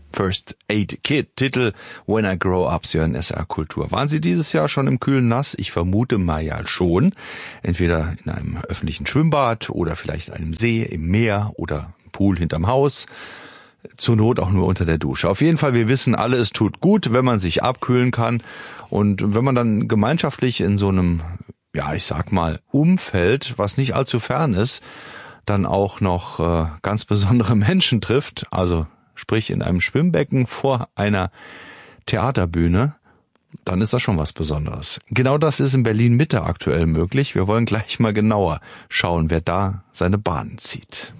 First Aid Kit, Titel When I Grow Up, Sie hören SR Kultur. Waren Sie dieses Jahr schon im kühlen Nass? Ich vermute mal ja schon. Entweder in einem öffentlichen Schwimmbad oder vielleicht einem See, im Meer oder im Pool hinterm Haus. Zur Not auch nur unter der Dusche. Auf jeden Fall, wir wissen alle, es tut gut, wenn man sich abkühlen kann. Und wenn man dann gemeinschaftlich in so einem, ja, ich sag mal, Umfeld, was nicht allzu fern ist, dann auch noch ganz besondere Menschen trifft, also sprich in einem Schwimmbecken vor einer Theaterbühne, dann ist das schon was Besonderes. Genau das ist in Berlin Mitte aktuell möglich. Wir wollen gleich mal genauer schauen, wer da seine Bahnen zieht.